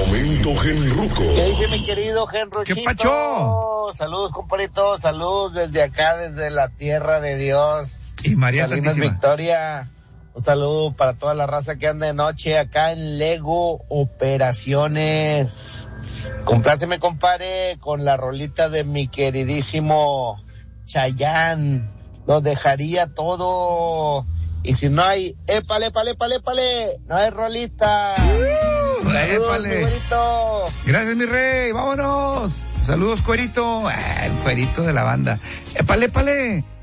momento genruco. ¿Qué dice mi querido Genruchito? ¿Qué pacho? Saludos, compadrito, saludos desde acá, desde la tierra de Dios. Y María Salinas Santísima. Victoria. Un saludo para toda la raza que anda de noche acá en Lego Operaciones. Compláceme, compadre, con la rolita de mi queridísimo Chayanne. Lo dejaría todo. Y si no hay, épale, no hay rolita. Saludos, Épale. mi güerito. Gracias, mi rey. Vámonos. Saludos, cuerito. El cuerito de la banda. Épale.